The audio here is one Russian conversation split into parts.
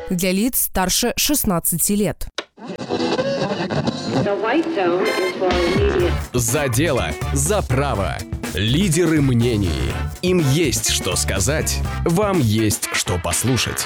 для лиц старше 16 лет. За дело, за право. Лидеры мнений. Им есть что сказать, вам есть что послушать.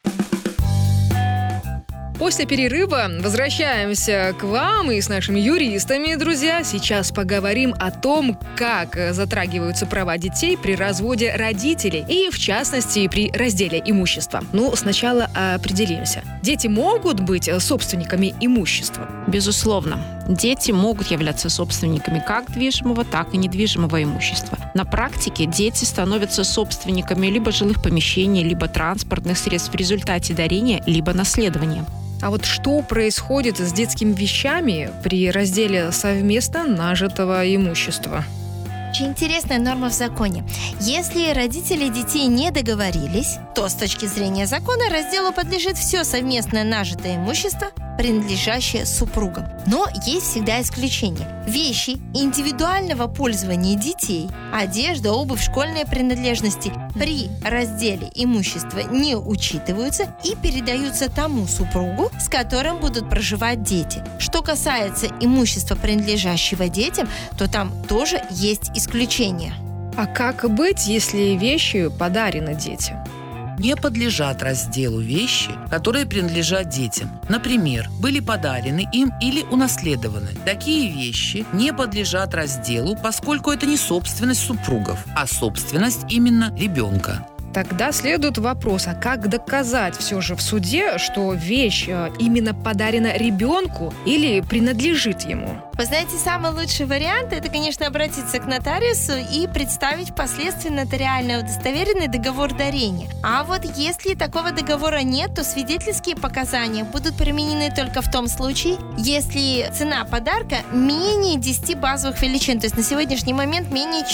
После перерыва возвращаемся к вам и с нашими юристами, друзья. Сейчас поговорим о том, как затрагиваются права детей при разводе родителей и, в частности, при разделе имущества. Сначала определимся. Дети могут быть собственниками имущества? Безусловно. Дети могут являться собственниками как движимого, так и недвижимого имущества. На практике дети становятся собственниками либо жилых помещений, либо транспортных средств в результате дарения, либо наследования. А вот что происходит с детскими вещами при разделе совместно нажитого имущества? Очень интересная норма в законе. Если родители детей не договорились, то с точки зрения закона разделу подлежит все совместное нажитое имущество, принадлежащее супругам. Но есть всегда исключения. Вещи индивидуального пользования детей, одежда, обувь, школьные принадлежности при разделе имущества не учитываются и передаются тому супругу, с которым будут проживать дети. Что касается имущества, принадлежащего детям, то там тоже есть исключения. А как быть, если вещи подарены детям? Не подлежат разделу вещи, которые принадлежат детям. Например, были подарены им или унаследованы. Такие вещи не подлежат разделу, поскольку это не собственность супругов, а собственность именно ребенка. Тогда следует вопрос, а как доказать все же в суде, что вещь именно подарена ребенку или принадлежит ему? Вы знаете, самый лучший вариант – это, конечно, обратиться к нотариусу и представить впоследствии нотариально удостоверенный договор дарения. А вот если такого договора нет, то свидетельские показания будут применены только в том случае, если цена подарка менее 10 базовых величин, то есть на сегодняшний момент менее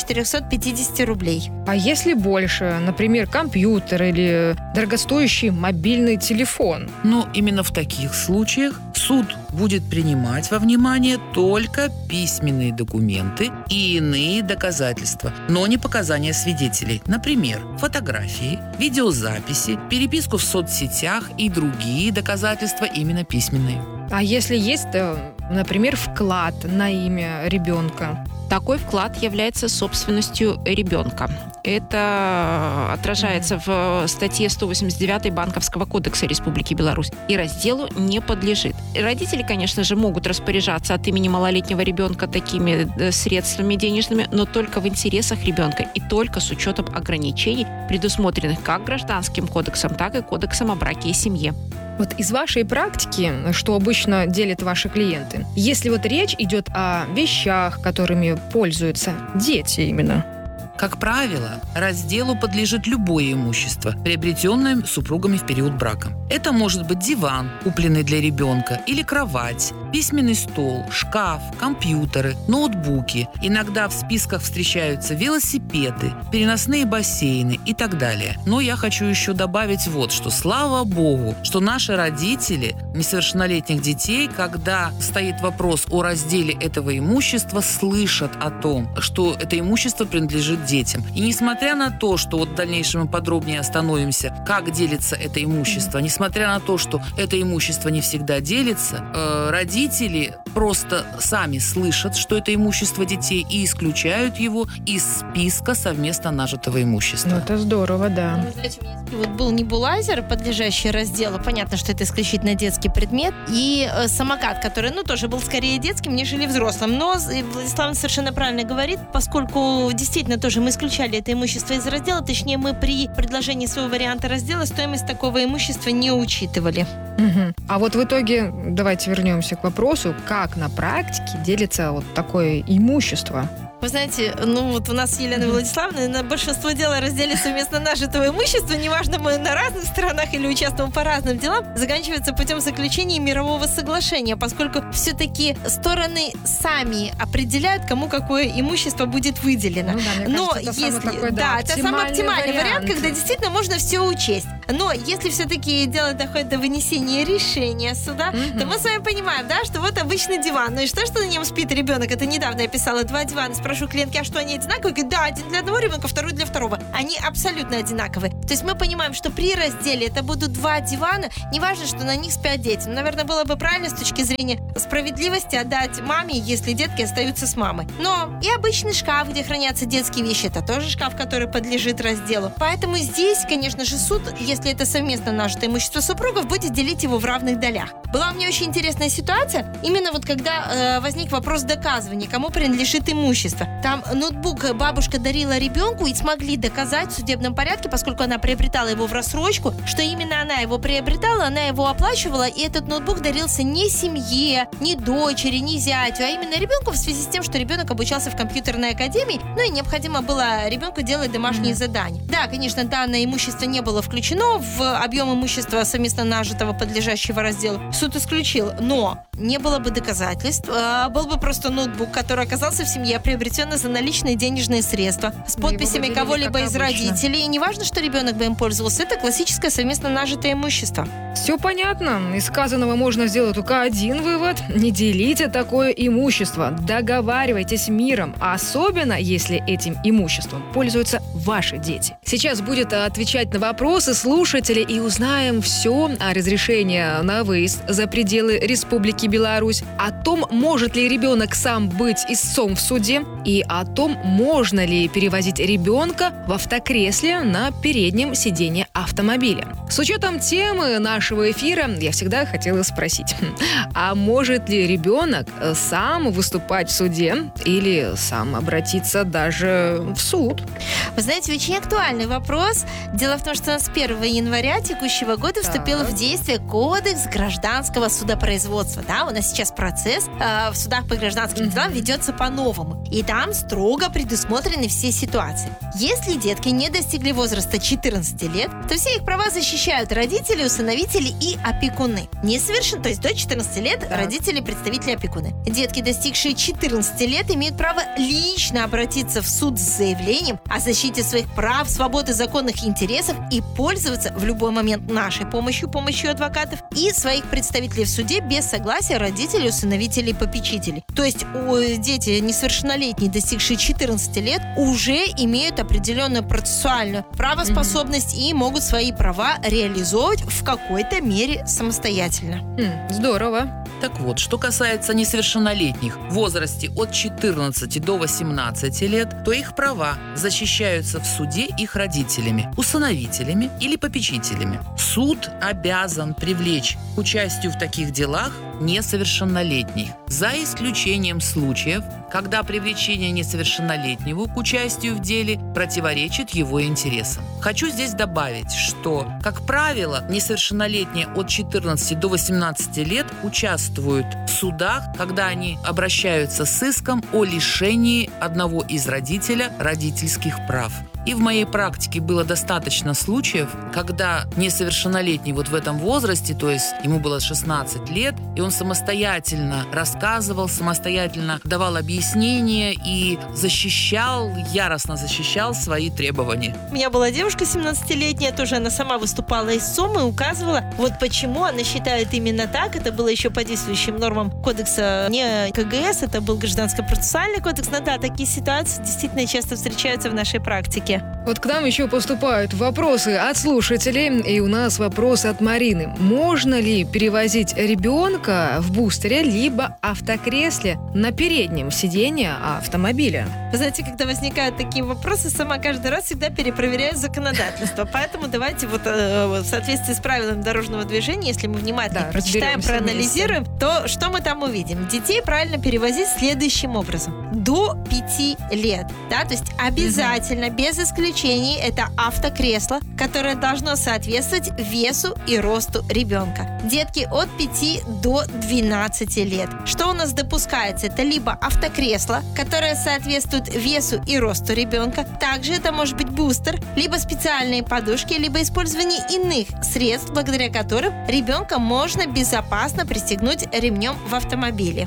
450 рублей. А если больше, например, компьютер или дорогостоящий мобильный телефон? Но именно в таких случаях суд будет принимать во внимание только письменные документы и иные доказательства, но не показания свидетелей. Например, фотографии, видеозаписи, переписку в соцсетях и другие доказательства именно письменные. А если есть, например, вклад на имя ребенка? Такой вклад является собственностью ребенка. Это отражается в статье 189 Банковского кодекса Республики Беларусь и разделу не подлежит. Родители, конечно же, могут распоряжаться от имени малолетнего ребенка такими средствами денежными, но только в интересах ребенка и только с учетом ограничений, предусмотренных как Гражданским кодексом, так и Кодексом о браке и семье. Вот из вашей практики, что обычно делят ваши клиенты, если вот речь идет о вещах, которыми пользуются дети именно? Как правило, разделу подлежит любое имущество, приобретенное супругами в период брака. Это может быть диван, купленный для ребенка, или кровать, письменный стол, шкаф, компьютеры, ноутбуки. Иногда в списках встречаются велосипеды, переносные бассейны и так далее. Но я хочу еще добавить вот что. Слава Богу, что наши родители несовершеннолетних детей, когда стоит вопрос о разделе этого имущества, слышат о том, что это имущество принадлежит детям. И несмотря на то, что вот в дальнейшем мы подробнее остановимся, как делится это имущество, несмотря на то, что это имущество не всегда делится, родители просто сами слышат, что это имущество детей, и исключают его из списка совместно нажитого имущества. Это здорово, да. Вот был небулайзер, подлежащий разделу. Понятно, что это исключительно детский предмет. И самокат, который, тоже был скорее детским, нежели взрослым. Но Владислав совершенно правильно говорит, поскольку действительно тоже мы исключали это имущество из раздела, точнее, мы при предложении своего варианта раздела стоимость такого имущества не учитывали. Угу. А вот в итоге, давайте вернемся к вопросу, как на практике делится вот такое имущество? Вы знаете, у нас с Еленой Владиславовной на большинство дел о разделе совместно нажитого имущества, неважно, мы на разных сторонах или участвуем по разным делам, заканчивается путем заключения мирового соглашения, поскольку все-таки стороны сами определяют, кому какое имущество будет выделено. Мне кажется, это самый оптимальный вариант, когда действительно можно все учесть. Но если все-таки дело доходит до вынесения решения суда, то мы с вами понимаем, да, что вот обычный диван. Ну и что на нем спит ребенок? Это недавно я писала 2 дивана. Спрошу клиентки, а что они одинаковые? Говорит, да, один для одного ребенка, второй для второго. Они абсолютно одинаковые. То есть мы понимаем, что при разделе это будут 2 дивана. Неважно, что на них спят дети. Но, наверное, было бы правильно с точки зрения справедливости отдать маме, если детки остаются с мамой. Но и обычный шкаф, где хранятся детские вещи, это тоже шкаф, который подлежит разделу. Поэтому здесь, конечно же, суд, если это совместно нажитое имущество супругов, будет делить его в равных долях. Была у меня очень интересная ситуация, именно вот когда возник вопрос доказывания, кому принадлежит имущество. Там ноутбук бабушка дарила ребенку и смогли доказать в судебном порядке, поскольку она приобретала его в рассрочку, что именно она его приобретала, она его оплачивала, и этот ноутбук дарился не семье, не дочери, не зятю, а именно ребенку в связи с тем, что ребенок обучался в компьютерной академии, ну и необходимо было ребенку делать домашние задания. Да, конечно, данное имущество не было включено в объем имущества совместно нажитого, подлежащего разделу. Суд исключил, но не было бы доказательств, был бы просто ноутбук, который оказался в семье, приобретенный за наличные денежные средства, с подписями кого-либо из родителей. И не важно, что ребенок бы им пользовался, это классическое совместно нажитое имущество. Все понятно. Из сказанного можно сделать только один вывод. Не делите такое имущество. Договаривайтесь миром, особенно если этим имуществом пользуются ваши дети. Сейчас будет отвечать на вопросы слушателей и узнаем все о разрешении на выезд за пределы Республики Беларусь, о том, может ли ребенок сам быть истцом в суде, и о том, можно ли перевозить ребенка в автокресле на переднем сиденье автомобиля. С учетом темы нашего эфира я всегда хотела спросить, а может ли ребенок сам выступать в суде или сам обратиться даже в суд? Вы знаете, очень актуальный вопрос. Дело в том, что у нас с 1 января текущего года вступил в действие Кодекс гражданского судопроизводства. Да, у нас сейчас процесс в судах по гражданским делам ведется по-новому. И там строго предусмотрены все ситуации. Если детки не достигли возраста 14 лет, то все их права защищают родители, усыновители и опекуны. Несовершен, то есть до 14 лет родители, представители, опекуны. Детки, достигшие 14 лет, имеют право лично обратиться в суд с заявлением о защите своих прав, свобод и законных интересов и пользоваться в любой момент нашей помощью адвокатов и своих представителей в суде без согласия родителей, усыновителей и попечителей. То есть дети несовершеннолетние, достигшие 14 лет, уже имеют определенную процессуальную правоспособность и могут свои права реализовывать в какой-то мере самостоятельно. Здорово. Так вот, что касается несовершеннолетних в возрасте от 14 до 18 лет, то их права защищаются в суде их родителями, усыновителями или попечителями. Суд обязан привлечь к участию в таких делах несовершеннолетних, за исключением случаев, когда привлечение несовершеннолетнего к участию в деле противоречит его интересам. Хочу здесь добавить, что, как правило, несовершеннолетние от 14 до 18 лет участвуют в судах, когда они обращаются с иском о лишении одного из родителя родительских прав. И в моей практике было достаточно случаев, когда несовершеннолетний вот в этом возрасте, то есть ему было 16 лет, и он самостоятельно рассказывал, самостоятельно давал объяснения и яростно защищал свои требования. У меня была девушка 17-летняя, тоже она сама выступала истцом и указывала, вот почему она считает именно так. Это было еще по действующим нормам кодекса, не КГС, это был гражданско-процессуальный кодекс. Но да, такие ситуации действительно часто встречаются в нашей практике. Вот к нам еще поступают вопросы от слушателей, и у нас вопрос от Марины. Можно ли перевозить ребенка в бустере либо автокресле на переднем сиденье автомобиля? Вы знаете, когда возникают такие вопросы, сама каждый раз всегда перепроверяю законодательство. Поэтому давайте в соответствии с правилами дорожного движения, если мы внимательно прочитаем, проанализируем, то что мы там увидим? Детей правильно перевозить следующим образом. До 5 лет. Да? То есть обязательно, без исключений, это автокресло, которое должно соответствовать весу и росту ребенка. Детки от 5 до 12 лет. Что у нас допускается? Это либо автокресло, которое соответствует весу и росту ребенка. Также это может быть бустер, либо специальные подушки, либо использование иных средств, благодаря которым ребенка можно безопасно пристегнуть ремнем в автомобиле.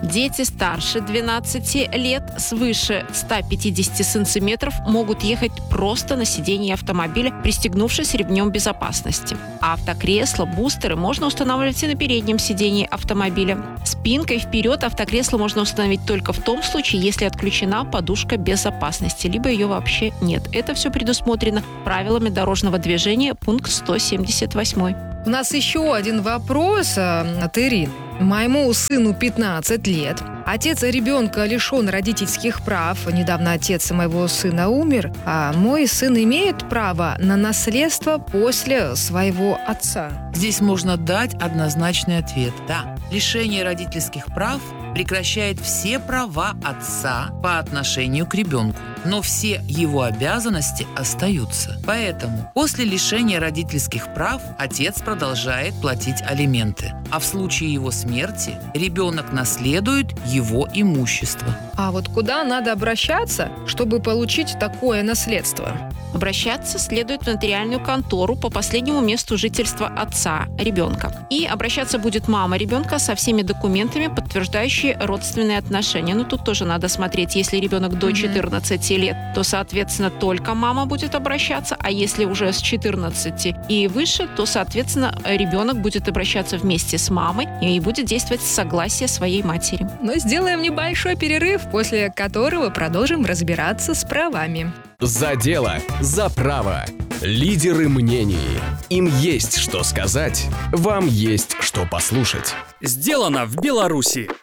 Дети старше 12 лет свыше 150 сантиметров могут ехать просто на сиденье автомобиля, пристегнувшись ремнем безопасности. А автокресла, бустеры можно устанавливать и на переднем сиденье автомобиля. Спинкой вперед автокресло можно установить только в том случае, если отключена подушка безопасности, либо ее вообще нет. Это все предусмотрено правилами дорожного движения, пункт 178. У нас еще один вопрос от Ирины. Моему сыну 15 лет. Отец ребенка лишен родительских прав. Недавно отец моего сына умер. А мой сын имеет право на наследство после своего отца? Здесь можно дать однозначный ответ. Да, лишение родительских прав прекращает все права отца по отношению к ребенку, но все его обязанности остаются. Поэтому после лишения родительских прав отец продолжает платить алименты, а в случае его смерти ребенок наследует его имущество. А вот куда надо обращаться, чтобы получить такое наследство? Обращаться следует в нотариальную контору по последнему месту жительства отца ребенка. И обращаться будет мама ребенка со всеми документами, подтверждающие родственные отношения. Но тут тоже надо смотреть, если ребенок до 14 лет, то, соответственно, только мама будет обращаться, а если уже с 14 и выше, то, соответственно, ребенок будет обращаться вместе с мамой и будет действовать с согласия своей матери. Но сделаем небольшой перерыв, после которого продолжим разбираться с правами. За дело, за право. Лидеры мнений. Им есть что сказать, вам есть что послушать. Сделано в Беларуси.